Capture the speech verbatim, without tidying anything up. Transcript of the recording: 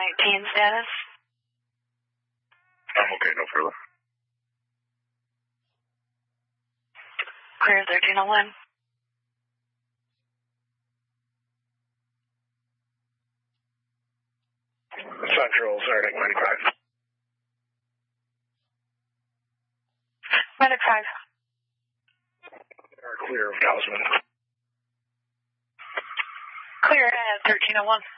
nineteen status. I'm okay, no further. Clear thirteen oh one. Central, Zernick, ninety-five. Medic five. Clear of Talisman. Clear at thirteen oh one.